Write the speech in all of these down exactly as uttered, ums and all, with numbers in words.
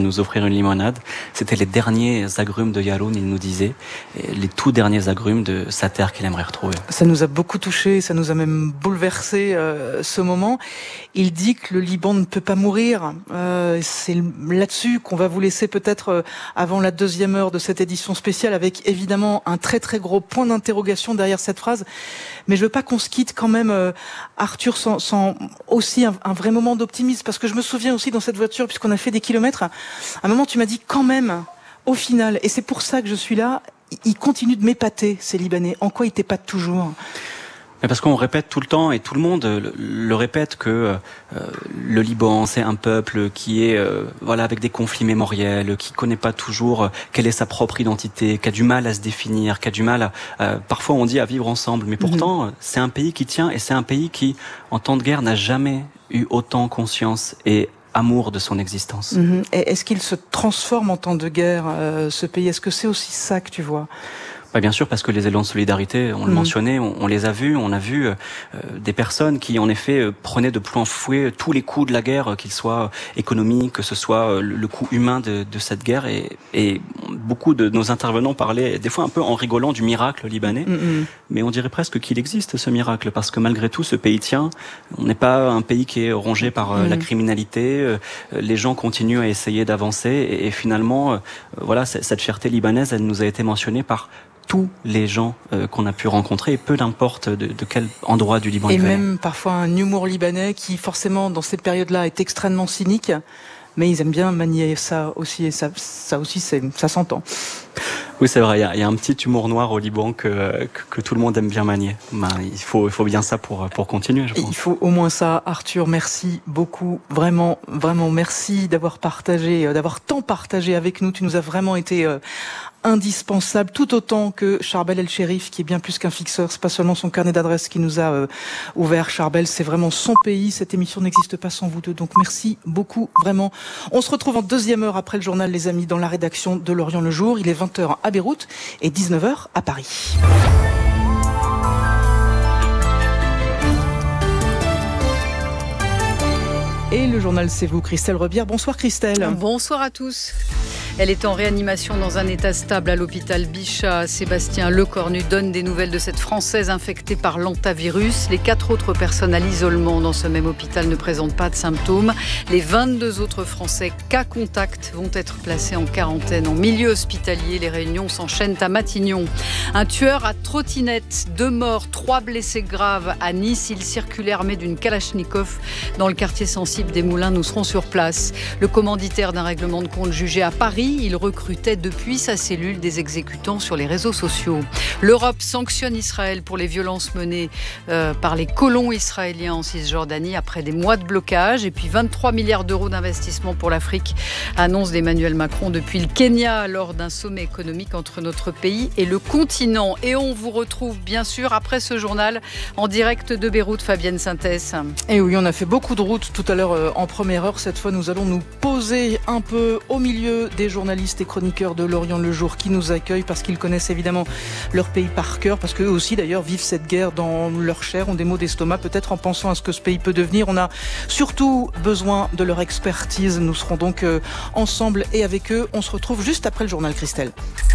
nous offrir une limonade. C'était les derniers agrumes de Yaroun, il nous disait, les tout derniers agrumes de sa terre qu'il aimerait retrouver. Ça nous a beaucoup touchés, ça nous a même bouleversé euh, ce moment. Il dit que le Liban ne peut pas mourir. Euh, c'est là-dessus qu'on va vous laisser peut-être euh, avant la deuxième heure de cette édition spéciale, avec évidemment un très très gros point d'interrogation derrière cette phrase. Mais je veux pas qu'on se quitte quand même, euh, Arthur, sans, sans aussi un, un vrai moment d'optimisme, parce que je me souviens aussi dans cette voiture, puisqu'on a fait des kilomètres, à un moment tu m'as dit quand même, au final, et c'est pour ça que je suis là, ils continuent de m'épater, ces Libanais. En quoi ils t'épatent toujours ? Mais parce qu'on répète tout le temps, et tout le monde le, le répète, que euh, le Liban, c'est un peuple qui est euh, voilà, avec des conflits mémoriels, qui connaît pas toujours euh, quelle est sa propre identité, qui a du mal à se définir, qui a du mal à... Euh, parfois on dit à vivre ensemble, mais pourtant mmh. c'est un pays qui tient, et c'est un pays qui, en temps de guerre, n'a jamais eu autant conscience et amour de son existence. Mmh. Et est-ce qu'il se transforme en temps de guerre, euh, ce pays ? Est-ce que c'est aussi ça que tu vois ? Bah bien sûr, parce que les élans de solidarité, on le mmh. mentionnait, on, on les a vus, on a vu euh, des personnes qui, en effet, euh, prenaient de plein fouet tous les coups de la guerre, qu'ils soient économiques, que ce soit euh, le, le coût humain de, de cette guerre. Et, et beaucoup de nos intervenants parlaient, des fois un peu en rigolant, du miracle libanais. Mmh. Mais on dirait presque qu'il existe, ce miracle, parce que malgré tout, ce pays tient. On n'est pas un pays qui est rongé par euh, mmh. la criminalité. Euh, les gens continuent à essayer d'avancer. Et, et finalement, euh, voilà, cette fierté libanaise, elle nous a été mentionnée par tous les gens euh, qu'on a pu rencontrer, et peu d'importe de, de quel endroit du Liban et ils venaient. Et même parfois un humour libanais qui, forcément, dans cette période-là, est extrêmement cynique, mais ils aiment bien manier ça aussi, et ça, ça aussi, c'est, ça s'entend. Oui, c'est vrai, il y a, il y a un petit humour noir au Liban que, que, que tout le monde aime bien manier. Ben, il faut, il faut bien ça pour, pour continuer, je pense. Il faut au moins ça. Arthur, merci beaucoup. Vraiment, vraiment, merci d'avoir partagé, d'avoir tant partagé avec nous. Tu nous as vraiment été euh, indispensable, tout autant que Charbel El-Chérif, qui est bien plus qu'un fixeur. C'est pas seulement son carnet d'adresses qui nous a euh, ouvert. Charbel, c'est vraiment son pays. Cette émission n'existe pas sans vous deux. Donc merci beaucoup, vraiment. On se retrouve en deuxième heure après le journal, les amis, dans la rédaction de Lorient le Jour. Il est vingt heures à Beyrouth et dix-neuf heures à Paris. Et le journal, c'est vous, Christelle Rebière. Bonsoir Christelle. Bonsoir à tous. Elle est en réanimation dans un état stable à l'hôpital Bichat. Sébastien Lecornu donne des nouvelles de cette Française infectée par l'hantavirus. Les quatre autres personnes à l'isolement dans ce même hôpital ne présentent pas de symptômes. Les vingt-deux autres Français cas contact vont être placés en quarantaine en milieu hospitalier. Les réunions s'enchaînent à Matignon. Un tueur à trottinette, deux morts, trois blessés graves à Nice. Il circulait armé d'une Kalachnikov dans le quartier sensible des Moulins. Nous serons sur place. Le commanditaire d'un règlement de compte jugé à Paris. Il recrutait depuis sa cellule des exécutants sur les réseaux sociaux. L'Europe sanctionne Israël pour les violences menées euh, par les colons israéliens en Cisjordanie après des mois de blocage. Et puis vingt-trois milliards d'euros d'investissement pour l'Afrique, annonce d'Emmanuel Macron depuis le Kenya lors d'un sommet économique entre notre pays et le continent. Et on vous retrouve bien sûr après ce journal en direct de Beyrouth, Fabienne Synthès. Et oui, on a fait beaucoup de routes tout à l'heure euh, en première heure. Cette fois, nous allons nous poser un peu au milieu des journalistes et chroniqueurs de Lorient le Jour qui nous accueillent parce qu'ils connaissent évidemment leur pays par cœur, parce qu'eux aussi d'ailleurs vivent cette guerre dans leur chair, ont des maux d'estomac peut-être en pensant à ce que ce pays peut devenir. On a surtout besoin de leur expertise. Nous serons donc euh, ensemble et avec eux. On se retrouve juste après le journal, Christelle.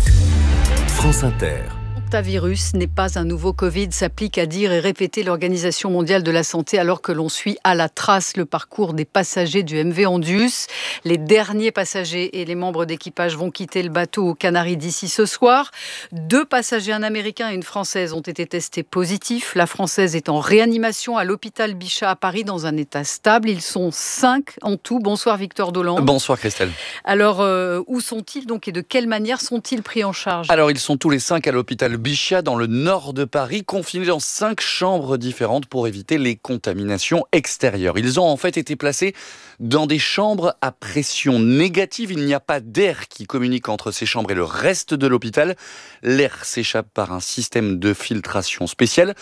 France Inter. Le hantavirus n'est pas un nouveau Covid, s'applique à dire et répéter l'Organisation mondiale de la santé alors que l'on suit à la trace le parcours des passagers du M V Andus. Les derniers passagers et les membres d'équipage vont quitter le bateau aux Canaries d'ici ce soir. Deux passagers, un Américain et une Française, ont été testés positifs. La Française est en réanimation à l'hôpital Bichat à Paris dans un état stable. Ils sont cinq en tout. Bonsoir Victor Dolland. Bonsoir Christelle. Alors, euh, où sont-ils donc et de quelle manière sont-ils pris en charge ? Alors, ils sont tous les cinq à l'hôpital Bichat dans le nord de Paris, confinés dans cinq chambres différentes pour éviter les contaminations extérieures. Ils ont en fait été placés dans des chambres à pression négative. Il n'y a pas d'air qui communique entre ces chambres et le reste de l'hôpital. L'air s'échappe par un système de filtration spécial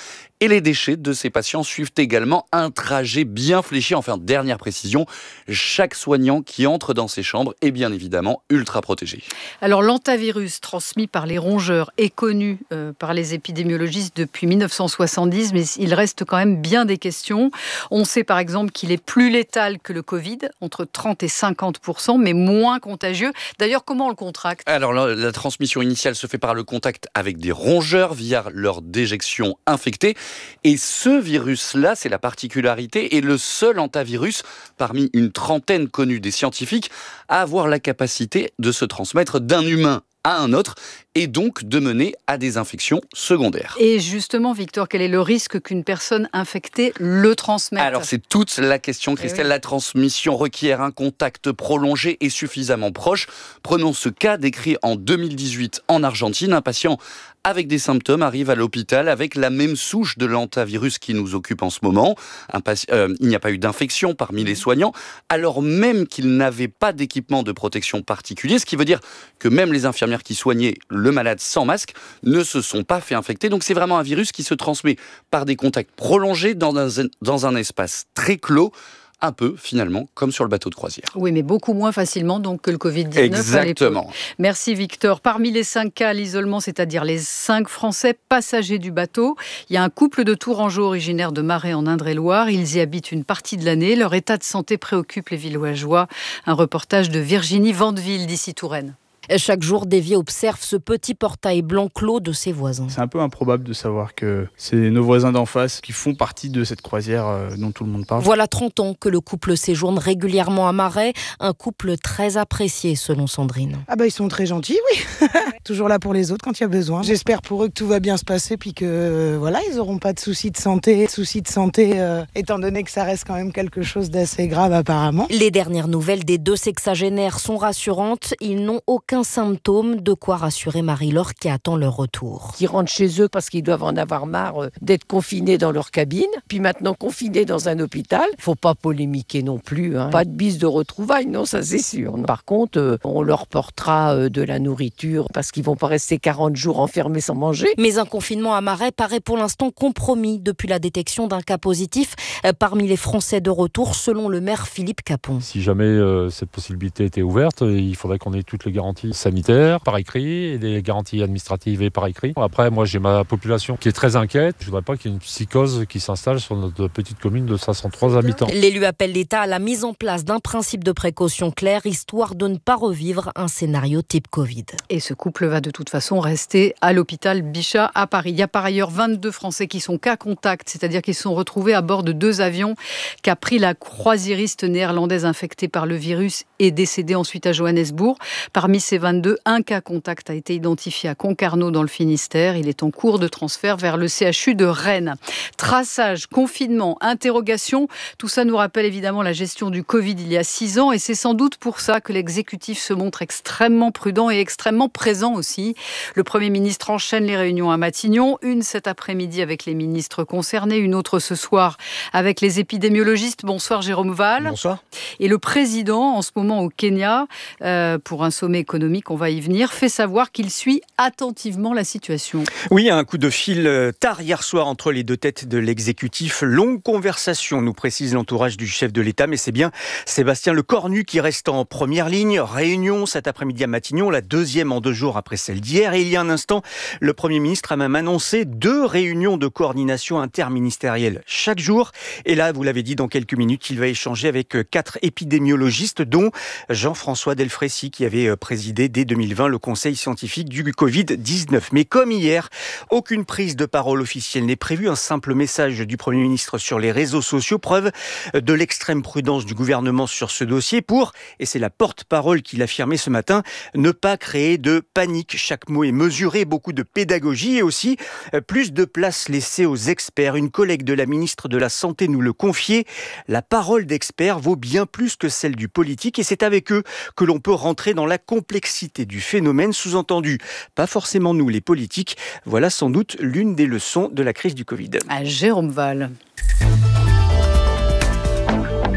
Et les déchets de ces patients suivent également un trajet bien fléchi. Enfin, dernière précision, chaque soignant qui entre dans ces chambres est bien évidemment ultra protégé. Alors l'hantavirus transmis par les rongeurs est connu euh, par les épidémiologistes depuis mille neuf cent soixante-dix, mais il reste quand même bien des questions. On sait par exemple qu'il est plus létal que le Covid, entre trente et cinquante pour cent, mais moins contagieux. D'ailleurs, comment on le contracte ? Alors la, la transmission initiale se fait par le contact avec des rongeurs via leur déjection infectée. Et ce virus-là, c'est la particularité, est le seul hantavirus parmi une trentaine connue des scientifiques à avoir la capacité de se transmettre d'un humain à un autre et donc de mener à des infections secondaires. Et justement, Victor, quel est le risque qu'une personne infectée le transmette ? Alors c'est toute la question, Christelle. Oui. La transmission requiert un contact prolongé et suffisamment proche. Prenons ce cas décrit en deux mille dix-huit en Argentine. Un patient avec des symptômes arrive à l'hôpital avec la même souche de l'hantavirus qui nous occupe en ce moment. Un paci- euh, il n'y a pas eu d'infection parmi les soignants, alors même qu'il n'avait pas d'équipement de protection particulier, ce qui veut dire que même les infirmières qui soignaient le malade sans masque ne se sont pas fait infecter. Donc c'est vraiment un virus qui se transmet par des contacts prolongés dans un, dans un espace très clos, un peu, finalement, comme sur le bateau de croisière. Oui, mais beaucoup moins facilement donc, que le covid dix-neuf. Exactement. Merci Victor. Parmi les cinq cas à l'isolement, c'est-à-dire les cinq Français passagers du bateau, il y a un couple de Tourangeaux originaires de Marais en Indre-et-Loire. Ils y habitent une partie de l'année. Leur état de santé préoccupe les villageois. Un reportage de Virginie Vandeville d'ici Touraine. Chaque jour, Davy observe ce petit portail blanc clos de ses voisins. C'est un peu improbable de savoir que c'est nos voisins d'en face qui font partie de cette croisière dont tout le monde parle. Voilà trente ans que le couple séjourne régulièrement à Marais, un couple très apprécié selon Sandrine. Ah bah ils sont très gentils, oui. Toujours là pour les autres quand il y a besoin. J'espère pour eux que tout va bien se passer puis que euh, voilà, ils n'auront pas de soucis de santé, soucis de santé euh, étant donné que ça reste quand même quelque chose d'assez grave apparemment. Les dernières nouvelles des deux sexagénaires sont rassurantes, ils n'ont aucun symptôme, de quoi rassurer Marie-Laure qui attend leur retour. Ils rentrent chez eux parce qu'ils doivent en avoir marre d'être confinés dans leur cabine, puis maintenant confinés dans un hôpital. Faut pas polémiquer non plus, hein. Pas de bise de retrouvailles, non, ça c'est sûr. Par contre, on leur portera de la nourriture parce qu'ils vont pas rester quarante jours enfermés sans manger. Mais un confinement à Marais paraît pour l'instant compromis depuis la détection d'un cas positif parmi les Français de retour, selon le maire Philippe Capon. Si jamais euh, cette possibilité était ouverte, il faudrait qu'on ait toutes les garanties sanitaires par écrit et des garanties administratives et par écrit. Après, moi, j'ai ma population qui est très inquiète. Je ne voudrais pas qu'il y ait une psychose qui s'installe sur notre petite commune de cinq cent trois habitants. L'élu appelle l'État à la mise en place d'un principe de précaution clair, histoire de ne pas revivre un scénario type Covid. Et ce couple va de toute façon rester à l'hôpital Bichat à Paris. Il y a par ailleurs vingt-deux Français qui sont cas contact, c'est-à-dire qu'ils sont retrouvés à bord de deux avions qu'a pris la croisiériste néerlandaise infectée par le virus et décédée ensuite à Johannesburg. Parmi ces vingt-deux, un cas contact a été identifié à Concarneau dans le Finistère. Il est en cours de transfert vers le C H U de Rennes. Traçage, confinement, interrogation, tout ça nous rappelle évidemment la gestion du Covid il y a six ans et c'est sans doute pour ça que l'exécutif se montre extrêmement prudent et extrêmement présent aussi. Le Premier ministre enchaîne les réunions à Matignon, une cet après-midi avec les ministres concernés, une autre ce soir avec les épidémiologistes. Bonsoir Jérôme Val. Bonsoir. Et le président en ce moment au Kenya euh, pour un sommet économique, on va y venir, fait savoir qu'il suit attentivement la situation. Oui, un coup de fil tard hier soir entre les deux têtes de l'exécutif. Longue conversation, nous précise l'entourage du chef de l'État, mais c'est bien Sébastien Lecornu qui reste en première ligne. Réunion cet après-midi à Matignon, la deuxième en deux jours après celle d'hier. Et il y a un instant, le Premier ministre a même annoncé deux réunions de coordination interministérielle chaque jour. Et là, vous l'avez dit, dans quelques minutes, il va échanger avec quatre épidémiologistes, dont Jean-François Delfrécy, qui avait présidé dès deux mille vingt le conseil scientifique du covid dix-neuf. Mais comme hier, aucune prise de parole officielle n'est prévue. Un simple message du Premier ministre sur les réseaux sociaux, preuve de l'extrême prudence du gouvernement sur ce dossier pour, et c'est la porte-parole qui l'affirmait ce matin, ne pas créer de panique. Chaque mot est mesuré, beaucoup de pédagogie et aussi plus de place laissée aux experts. Une collègue de la ministre de la Santé nous le confiait. La parole d'experts vaut bien plus que celle du politique et c'est avec eux que l'on peut rentrer dans la complexité du phénomène, sous-entendu pas forcément nous les politiques. Voilà sans doute l'une des leçons de la crise du Covid. À Jérôme Val.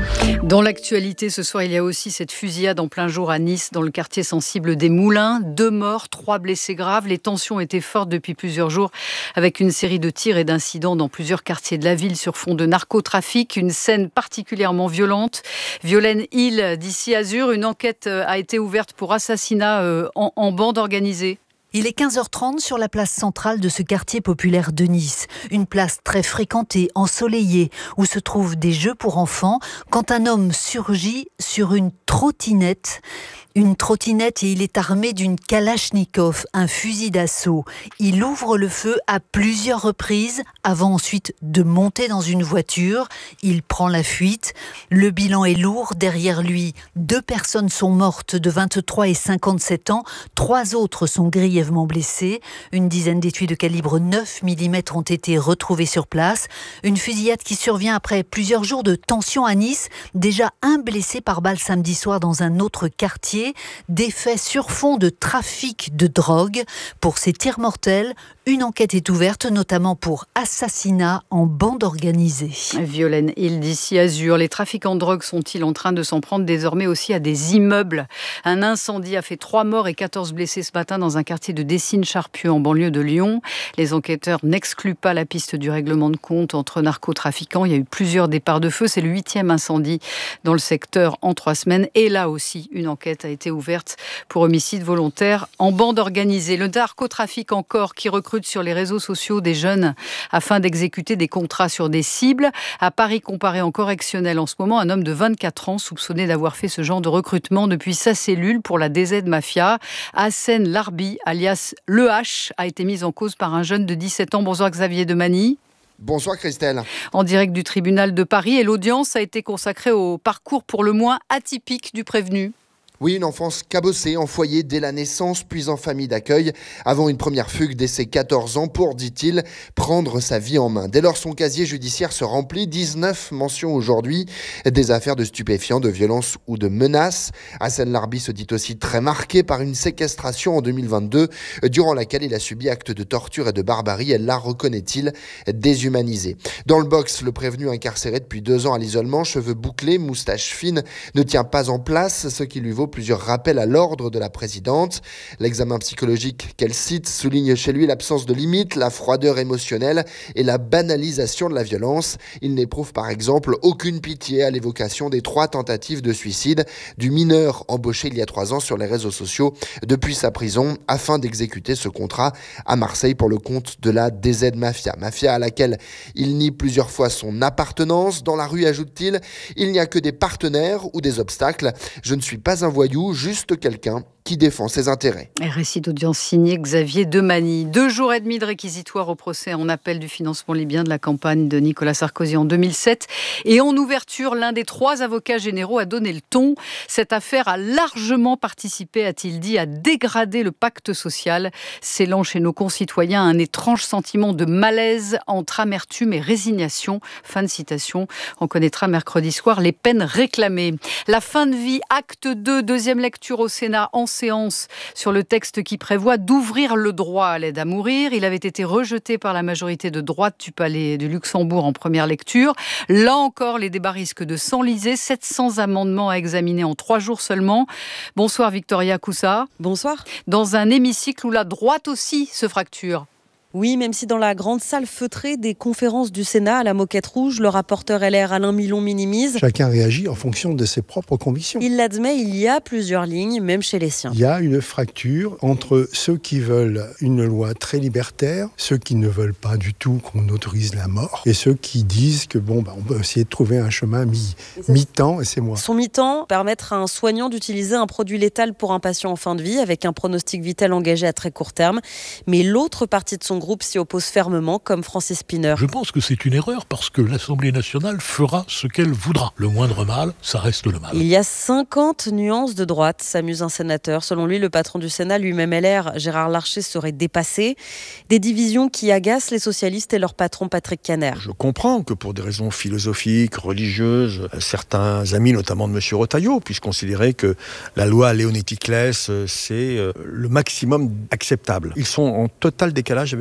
Dans l'actualité, ce soir, il y a aussi cette fusillade en plein jour à Nice, dans le quartier sensible des Moulins. Deux morts, trois blessés graves. Les tensions étaient fortes depuis plusieurs jours, avec une série de tirs et d'incidents dans plusieurs quartiers de la ville sur fond de narcotrafic. Une scène particulièrement violente. Violaine Hill, d'ici Azur, une enquête a été ouverte pour assassinat en, en bande organisée. Il est quinze heures trente sur la place centrale de ce quartier populaire de Nice. Une place très fréquentée, ensoleillée, où se trouvent des jeux pour enfants, quand un homme surgit sur une trottinette. Une trottinette et il est armé d'une Kalachnikov, un fusil d'assaut. Il ouvre le feu à plusieurs reprises avant ensuite de monter dans une voiture. Il prend la fuite. Le bilan est lourd. Derrière lui, deux personnes sont mortes de vingt-trois et cinquante-sept ans. Trois autres sont grièvement blessées. Une dizaine d'étuis de calibre neuf millimètres ont été retrouvés sur place. Une fusillade qui survient après plusieurs jours de tension à Nice. Déjà un blessé par balle samedi soir dans un autre quartier. Des faits sur fond de trafic de drogue. Pour ces tirs mortels, une enquête est ouverte, notamment pour assassinat en bande organisée. Violaine Hill, d'ici Azur. Les trafiquants de drogue sont-ils en train de s'en prendre désormais aussi à des immeubles ? Un incendie a fait trois morts et quatorze blessés ce matin dans un quartier de Dessines-Charpieu en banlieue de Lyon. Les enquêteurs n'excluent pas la piste du règlement de compte entre narcotrafiquants. Il y a eu plusieurs départs de feu. C'est le huitième incendie dans le secteur en trois semaines. Et là aussi, une enquête a été ouverte pour homicide volontaire en bande organisée. Le narcotrafic encore qui recrute sur les réseaux sociaux des jeunes afin d'exécuter des contrats sur des cibles. À Paris, comparé en correctionnel en ce moment, un homme de vingt-quatre ans soupçonné d'avoir fait ce genre de recrutement depuis sa cellule pour la D Z Mafia. Hassen Larbi, alias Le H, a été mis en cause par un jeune de dix-sept ans. Bonsoir Xavier Demany. Bonsoir Christelle. En direct du tribunal de Paris, et l'audience a été consacrée au parcours pour le moins atypique du prévenu. Oui, une enfance cabossée en foyer dès la naissance, puis en famille d'accueil, avant une première fugue dès ses quatorze ans pour, dit-il, prendre sa vie en main. Dès lors, son casier judiciaire se remplit, dix-neuf mentions aujourd'hui, des affaires de stupéfiants, de violences ou de menaces. Hassen Larbi se dit aussi très marqué par une séquestration en deux mille vingt-deux, durant laquelle il a subi actes de torture et de barbarie. Elle l'a, reconnaît-il, déshumanisé. Dans le box, le prévenu incarcéré depuis deux ans à l'isolement, cheveux bouclés, moustache fine, ne tient pas en place, ce qui lui vaut plusieurs rappels à l'ordre de la présidente. L'examen psychologique qu'elle cite souligne chez lui l'absence de limite, la froideur émotionnelle et la banalisation de la violence. Il n'éprouve par exemple aucune pitié à l'évocation des trois tentatives de suicide du mineur embauché il y a trois ans sur les réseaux sociaux depuis sa prison afin d'exécuter ce contrat à Marseille pour le compte de la D Z Mafia. Mafia à laquelle il nie plusieurs fois son appartenance. Dans la rue, ajoute-t-il, il n'y a que des partenaires ou des obstacles. Je ne suis pas un voyou, juste quelqu'un qui défend ses intérêts. Récit d'audience signé Xavier Demany. Deux jours et demi de réquisitoire au procès en appel du financement libyen de la campagne de Nicolas Sarkozy en deux mille sept. Et en ouverture, l'un des trois avocats généraux a donné le ton. Cette affaire a largement participé, a-t-il dit, à dégrader le pacte social, scellant chez nos concitoyens un étrange sentiment de malaise entre amertume et résignation. Fin de citation. On connaîtra mercredi soir les peines réclamées. La fin de vie, acte deux, deuxième lecture au Sénat en séance sur le texte qui prévoit d'ouvrir le droit à l'aide à mourir. Il avait été rejeté par la majorité de droite du Palais du Luxembourg en première lecture. Là encore, les débats risquent de s'enliser. sept cents amendements à examiner en trois jours seulement. Bonsoir Victoria Coussa. Bonsoir. Dans un hémicycle où la droite aussi se fracture. Oui, même si dans la grande salle feutrée des conférences du Sénat à la Moquette Rouge, le rapporteur L R Alain Milon minimise. Chacun réagit en fonction de ses propres convictions. Il l'admet, il y a plusieurs lignes, même chez les siens. Il y a une fracture entre ceux qui veulent une loi très libertaire, ceux qui ne veulent pas du tout qu'on autorise la mort, et ceux qui disent que bon, bah, on peut essayer de trouver un chemin mi- mi-temps, et c'est moi. Son mi-temps, permettre à un soignant d'utiliser un produit létal pour un patient en fin de vie, avec un pronostic vital engagé à très court terme. Mais l'autre partie de son groupe s'y oppose fermement, comme Francis Spinner. Je pense que c'est une erreur parce que l'Assemblée nationale fera ce qu'elle voudra. Le moindre mal, ça reste le mal. Il y a cinquante nuances de droite, s'amuse un sénateur. Selon lui, le patron du Sénat, lui-même L R, Gérard Larcher, serait dépassé. Des divisions qui agacent les socialistes et leur patron Patrick Kanner. Je comprends que pour des raisons philosophiques, religieuses, certains amis, notamment de M. Retailleau, puissent considérer que la loi Leonetti-Claes, c'est le maximum acceptable. Ils sont en total décalage avec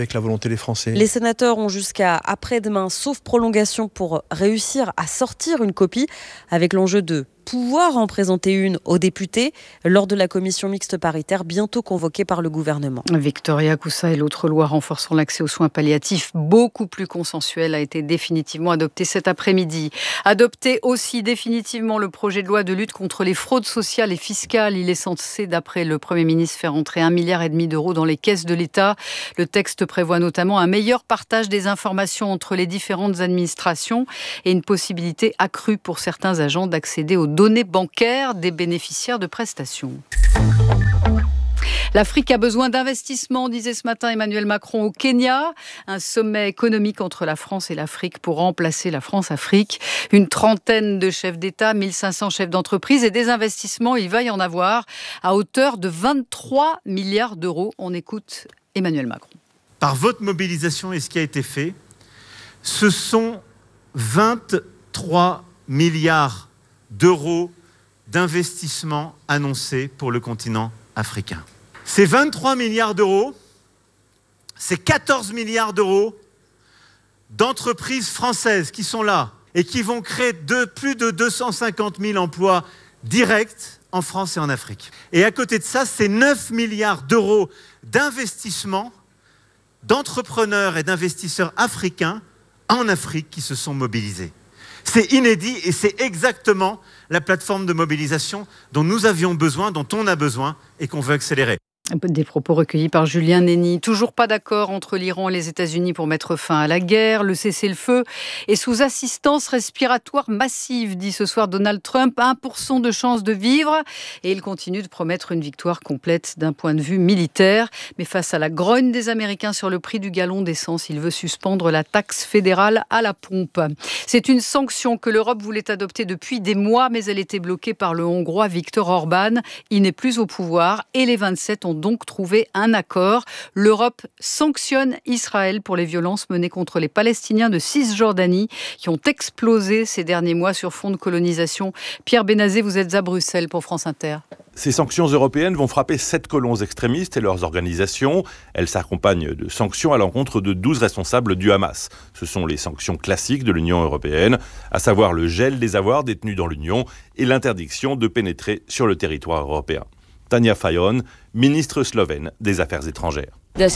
avec la volonté des Français. Les sénateurs ont jusqu'à après-demain, sauf prolongation, pour réussir à sortir une copie, avec l'enjeu de pouvoir en présenter une aux députés lors de la commission mixte paritaire bientôt convoquée par le gouvernement. Victoria Coussa et l'autre loi renforçant l'accès aux soins palliatifs, beaucoup plus consensuelle, a été définitivement adoptée cet après-midi. Adopté aussi définitivement le projet de loi de lutte contre les fraudes sociales et fiscales. Il est censé, d'après le Premier ministre, faire entrer un milliard et demi d'euros dans les caisses de l'État. Le texte prévoit notamment un meilleur partage des informations entre les différentes administrations et une possibilité accrue pour certains agents d'accéder aux données bancaires des bénéficiaires de prestations. L'Afrique a besoin d'investissements, disait ce matin Emmanuel Macron au Kenya. Un sommet économique entre la France et l'Afrique pour remplacer la France-Afrique. Une trentaine de chefs d'État, mille cinq cents chefs d'entreprise et des investissements, il va y en avoir à hauteur de vingt-trois milliards d'euros. On écoute Emmanuel Macron. Par votre mobilisation et ce qui a été fait, ce sont vingt-trois milliards d'euros d'investissements annoncés pour le continent africain. Ces vingt-trois milliards d'euros, c'est quatorze milliards d'euros d'entreprises françaises qui sont là et qui vont créer de, plus de deux cent cinquante mille emplois directs en France et en Afrique. Et à côté de ça, c'est neuf milliards d'euros d'investissements d'entrepreneurs et d'investisseurs africains en Afrique qui se sont mobilisés. C'est inédit et c'est exactement la plateforme de mobilisation dont nous avions besoin, dont on a besoin et qu'on veut accélérer. Des propos recueillis par Julien Nenny. Toujours pas d'accord entre l'Iran et les États-Unis pour mettre fin à la guerre. Le cessez-le-feu est sous assistance respiratoire massive, dit ce soir Donald Trump. un pour cent de chance de vivre. Et il continue de promettre une victoire complète d'un point de vue militaire. Mais face à la grogne des Américains sur le prix du gallon d'essence, il veut suspendre la taxe fédérale à la pompe. C'est une sanction que l'Europe voulait adopter depuis des mois, mais elle était bloquée par le Hongrois Viktor Orban. Il n'est plus au pouvoir et les vingt-sept ont donc trouvé un accord. L'Europe sanctionne Israël pour les violences menées contre les Palestiniens de Cisjordanie qui ont explosé ces derniers mois sur fond de colonisation. Pierre Benazé, vous êtes à Bruxelles pour France Inter. Ces sanctions européennes vont frapper sept colons extrémistes et leurs organisations. Elles s'accompagnent de sanctions à l'encontre de douze responsables du Hamas. Ce sont les sanctions classiques de l'Union européenne, à savoir le gel des avoirs détenus dans l'Union et l'interdiction de pénétrer sur le territoire européen. Tanja Fajon, ministre slovène des Affaires étrangères. La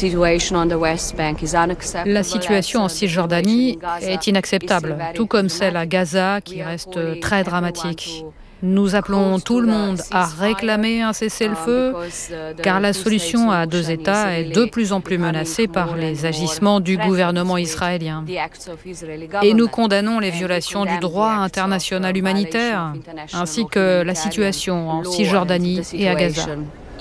situation en Cisjordanie est inacceptable, tout comme celle à Gaza qui reste très dramatique. Nous appelons tout le monde à réclamer un cessez-le-feu, car la solution à deux États est de plus en plus menacée par les agissements du gouvernement israélien. Et nous condamnons les violations du droit international humanitaire, ainsi que la situation en Cisjordanie et à Gaza.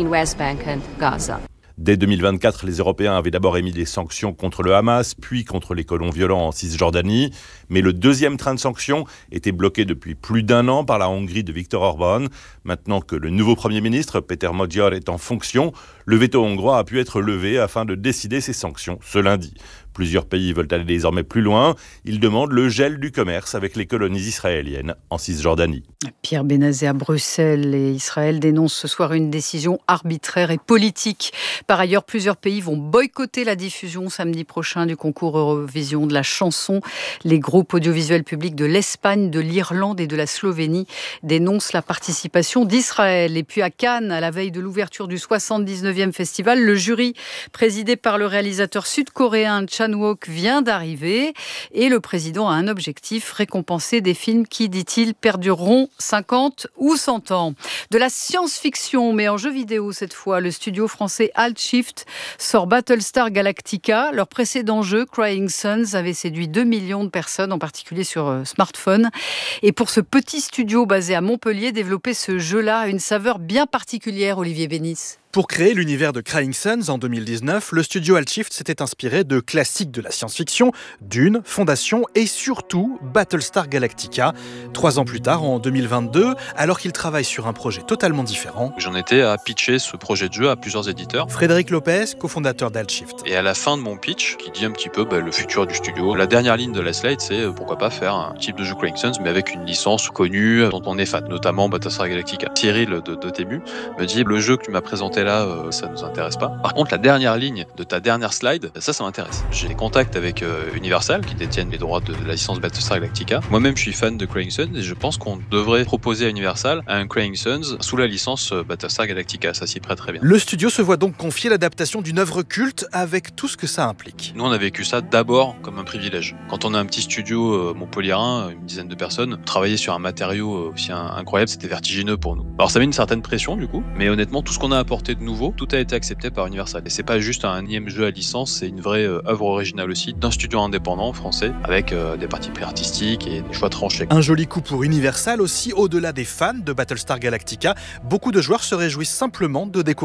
Dès deux mille vingt-quatre, les Européens avaient d'abord émis des sanctions contre le Hamas, puis contre les colons violents en Cisjordanie. Mais le deuxième train de sanctions était bloqué depuis plus d'un an par la Hongrie de Viktor Orban. Maintenant que le nouveau Premier ministre, Péter Magyar, est en fonction, le veto hongrois a pu être levé afin de décider ces sanctions ce lundi. Plusieurs pays veulent aller désormais plus loin. Ils demandent le gel du commerce avec les colonies israéliennes en Cisjordanie. Pierre Benazé à Bruxelles et Israël dénonce ce soir une décision arbitraire et politique. Par ailleurs, plusieurs pays vont boycotter la diffusion samedi prochain du concours Eurovision de la chanson. Les groupes audiovisuels publics de l'Espagne, de l'Irlande et de la Slovénie dénoncent la participation d'Israël. Et puis à Cannes, à la veille de l'ouverture du soixante-dix-neuvième festival, le jury présidé par le réalisateur sud-coréen Chan-wook vient d'arriver et le président a un objectif, récompenser des films qui, dit-il, perdureront cinquante ou cent ans. De la science-fiction, mais en jeu vidéo cette fois, le studio français Alt-Shift sort Battlestar Galactica. Leur précédent jeu, Crying Suns, avait séduit deux millions de personnes, en particulier sur euh, smartphone. Et pour ce petit studio basé à Montpellier, développer ce jeu-là a une saveur bien particulière, Olivier Bénis. Pour créer l'univers de Crying Suns en deux mille dix-neuf, le studio Alt-Shift s'était inspiré de classiques de la science-fiction, Dune, Fondation et surtout Battlestar Galactica. Trois ans plus tard, en deux mille vingt-deux, alors qu'il travaille sur un projet totalement différent. J'en étais à pitcher ce projet de jeu à plusieurs éditeurs. Frédéric Lopez, cofondateur d'Alt-Shift. Et à la fin de mon pitch, qui dit un petit peu bah, le futur du studio, la dernière ligne de la slide, c'est euh, pourquoi pas faire un type de jeu Crying Suns, mais avec une licence connue dont on est fan, notamment Battlestar Galactica. Cyril de, de Tému me dit, le jeu que tu m'as présenté là, projet-là, euh, ça nous intéresse pas. Par contre, la dernière ligne de ta dernière slide, ça, ça m'intéresse. J'ai des contacts avec euh, Universal qui détiennent les droits de la licence Battlestar Galactica. Moi-même, je suis fan de Crying Suns et je pense qu'on devrait proposer à Universal un Crying Suns sous la licence Battlestar Galactica. Ça s'y prête très bien. Le studio se voit donc confier l'adaptation d'une œuvre culte avec tout ce que ça implique. Nous, on a vécu ça d'abord comme un privilège. Quand on a un petit studio euh, montpelliérain, une dizaine de personnes, travailler sur un matériau aussi incroyable, c'était vertigineux pour nous. Alors ça met une certaine pression du coup, mais honnêtement, tout ce qu'on a apporté de nouveau, tout a été accepté par Universal. Et c'est pas juste un énième jeu à licence, c'est une vraie euh, œuvre originale aussi d'un studio indépendant français avec euh, des parties pris artistiques et des choix tranchés. Un joli coup pour Universal aussi, au-delà des fans de Battlestar Galactica, beaucoup de joueurs se réjouissent simplement de découvrir